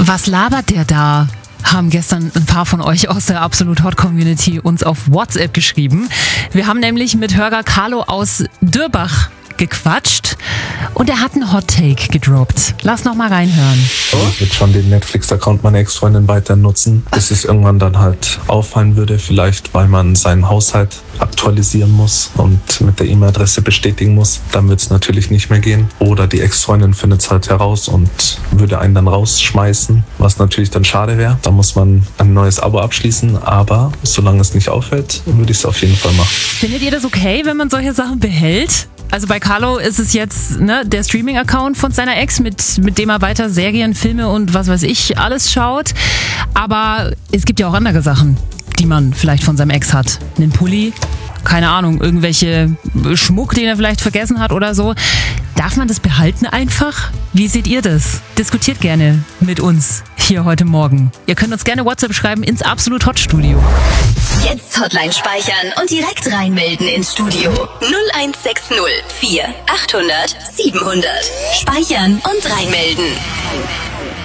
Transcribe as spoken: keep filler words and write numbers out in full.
Was labert der da? Haben gestern ein paar von euch aus der Absolut Hot Community uns auf WhatsApp geschrieben. Wir haben nämlich mit Hörger Carlo aus Dürbach gequatscht und er hat einen Hot Take gedroppt. Lass noch mal reinhören. Ich würde schon den Netflix-Account meiner Ex-Freundin weiter nutzen, bis es irgendwann dann halt auffallen würde, vielleicht weil man seinen Haushalt aktualisieren muss und mit der E-Mail-Adresse bestätigen muss. Dann wird es natürlich nicht mehr gehen. Oder die Ex-Freundin findet es halt heraus und würde einen dann rausschmeißen, was natürlich dann schade wäre. Da muss man ein neues Abo abschließen, aber solange es nicht auffällt, würde ich es auf jeden Fall machen. Findet ihr das okay, wenn man solche Sachen behält? Also bei Carlo ist es jetzt ne, der Streaming-Account von seiner Ex, mit, mit dem er weiter Serien, Filme und was weiß ich alles schaut. Aber es gibt ja auch andere Sachen, die man vielleicht von seinem Ex hat. Einen Pulli, keine Ahnung, irgendwelche Schmuck, den er vielleicht vergessen hat oder so. Darf man das behalten einfach? Wie seht ihr das? Diskutiert gerne mit uns hier heute Morgen. Ihr könnt uns gerne WhatsApp schreiben ins Absolut Hot Studio. Jetzt Hotline speichern und direkt reinmelden ins Studio. null eins sechs null vier achthundert siebenhundert. Speichern und reinmelden.